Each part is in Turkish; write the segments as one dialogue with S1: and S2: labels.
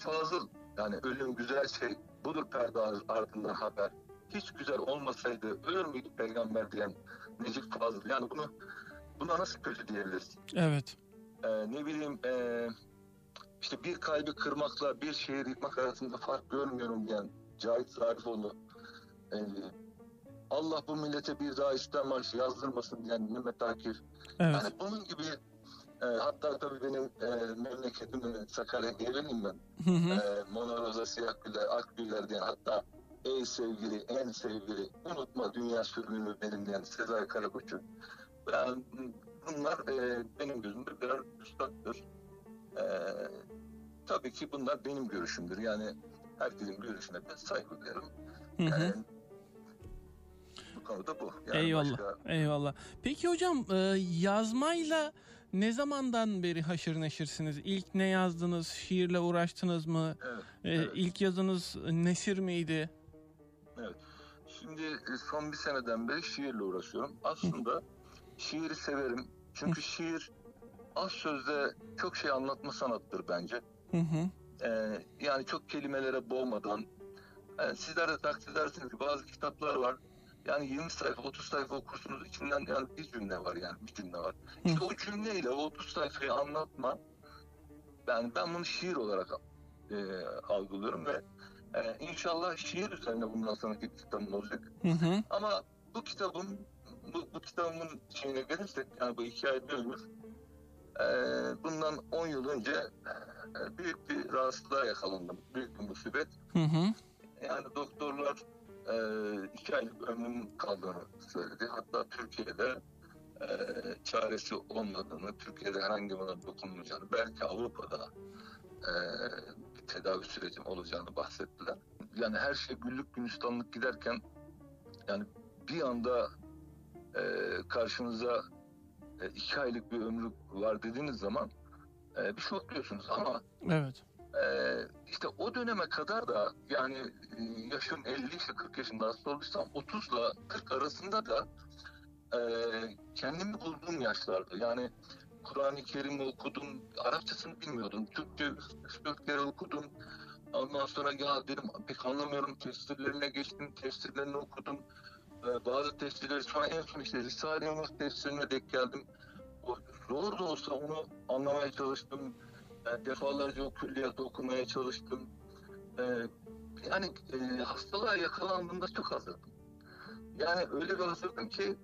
S1: Fazıl, yani ölüm güzel şey, budur perde ardından haber. Hiç güzel olmasaydı ölür müydü peygamber diyen Necip Fazıl. Yani buna nasıl kötü diyebiliriz?
S2: Evet.
S1: Ne bileyim, işte bir kalbi kırmakla bir şehir yıkmak arasında fark görmüyorum diyen Cahit Zarifoğlu. Allah bu millete bir daha İstiklal Marşı yazdırmasın diyen Mehmet Akif.
S2: Evet.
S1: Yani bunun gibi, hatta tabii benim memleketim Sakarya Gevren'im ben. Mona Rosa Siyah Güller, Ak Güller diyen, hatta ey sevgili, en sevgili, unutma dünya sürgünü benim diyen Sezai Karakoç'u. Yani bunlar benim gözümde birer üstattır. Tabii ki bunlar benim görüşümdür. Yani herkesin görüşüne ben saygı duyarım. Yani bu konuda bu. Yani
S2: eyvallah. Eyvallah. Peki hocam, yazmayla ne zamandan beri haşır neşirsiniz? İlk ne yazdınız? Şiirle uğraştınız mı?
S1: Evet.
S2: İlk yazınız nesir miydi?
S1: Evet. Şimdi son bir seneden beri şiirle uğraşıyorum. Aslında şiiri severim. Çünkü şiir az sözde çok şey anlatma sanattır bence. Yani çok kelimelere boğmadan. Sizler de takdir edersiniz ki bazı kitaplar var. Yani 20 sayfa, 30 sayfa okursunuz, içinden yani bir cümle var, yani bir cümle var. İşte o cümleyle o 30 sayfayı anlatma. Ben bunu şiir olarak algılıyorum ve inşallah şiir üzerine bundan sonraki kitabım olacak. Ama bu kitabımın şeyine gelirsek, yani bu hikaye bir ömür. Bundan 10 yıl önce büyük bir rahatsızlığa yakalandım. Büyük bir musibet. Yani doktorlar 2 aylık ömrüm kaldığını söyledi. Hatta Türkiye'de çaresi olmadığını, Türkiye'de herhangi buna dokunmayacağını, belki Avrupa'da bir tedavi sürecim olacağını bahsettiler. Yani her şey güllük gülistanlık giderken, yani bir anda karşınıza 2 aylık bir ömrü var dediğiniz zaman bir şokluyorsunuz. Ama
S2: evet.
S1: İşte o döneme kadar da, yani yaşım 50 ise 40 yaşında hasta olduysam 30 ile 40 arasında da kendimi bulduğum yaşlardı. Yani Kur'an-ı Kerim'i okudum, Arapçasını bilmiyordum. Türkçe 3-4 kere okudum. Ondan sonra ya dedim pek anlamıyorum, tefsirlerine geçtim, tefsirlerini okudum. Bazı tefsirleri, sonra en son işte Risale-i Nur tefsirine denk geldim. Zor da olsa onu anlamaya çalıştım. Defalarca o külliyatı okumaya çalıştım. Yani hastalığa yakalandığımda çok hazırdım. Yani öyle bir hazırdım ki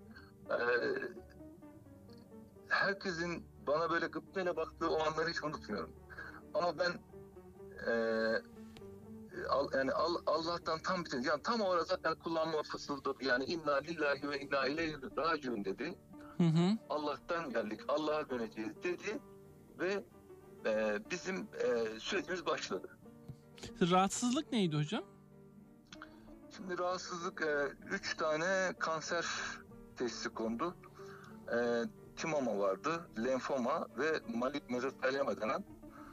S1: herkesin bana böyle gıptayla baktığı o anları hiç unutmuyorum. Ama ben Allah'tan tam bitirdim. Yani tam orada zaten kullanma fısıldadı. Yani inna lillahi ve inna ileyhi raciun dedi. Allah'tan geldik, Allah'a döneceğiz dedi ve bizim sürecimiz başladı.
S2: Rahatsızlık neydi hocam?
S1: Şimdi rahatsızlık 3 tane kanser teşhisi kondu. Timoma vardı, lenfoma ve malig mezotelioma denen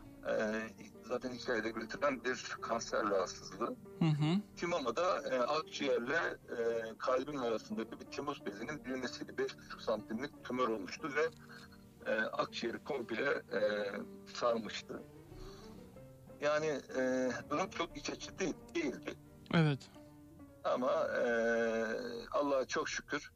S1: zaten hikayede götüren bir kanser rahatsızlığı. Timoma'da akciğerle kalbin arasındaki bir timoz bezinin büyümesiyle 5,5 santimlik tümör olmuştu ve akciğeri komple sarmıştı. Yani durum çok iç açıcı değildi.
S2: Evet.
S1: Ama Allah'a çok şükür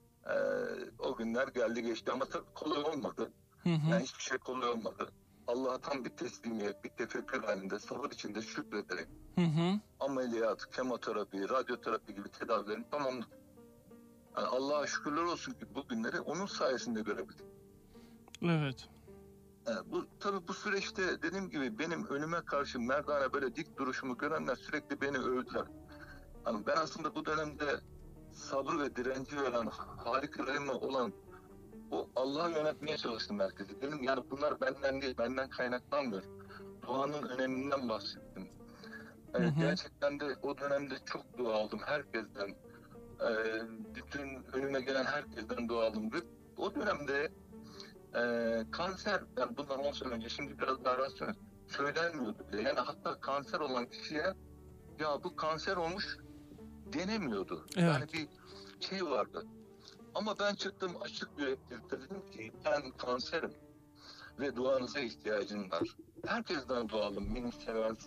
S1: o günler geldi geçti. Ama tabii kolay olmadı. Yani hiçbir şey kolay olmadı. Allah'a tam bir teslimiyet, bir tefekkür halinde, sabır içinde şükrederek ameliyat, kemoterapi, radyoterapi gibi tedavilerini tamamladık. Yani Allah'a şükürler olsun ki bu günleri onun sayesinde görebildik.
S2: Evet.
S1: Tabii bu süreçte dediğim gibi benim önüme karşı merdane böyle dik duruşumu görenler sürekli beni övdüler. Yani ben aslında bu dönemde sabır ve direnci veren, harika olan o Allah'ı yönetmeye çalıştım herkese. Dedim yani bunlar benden değil, benden kaynaklanmıyor. Duanın öneminden bahsettim. Gerçekten de o dönemde çok dua aldım herkesten. Bütün önüme gelen herkesten dua aldım. Ve o dönemde kanser, yani bundan 10 sene önce, şimdi biraz daha rasyonel, söylenmiyordu bile. Yani hatta kanser olan kişiye ya bu kanser olmuş denemiyordu.
S2: Evet.
S1: Yani bir şey vardı. Ama ben çıktım açık yürekli dedim ki ben kanserim ve duanıza ihtiyacım var. Herkesten dua aldım. Beni seven,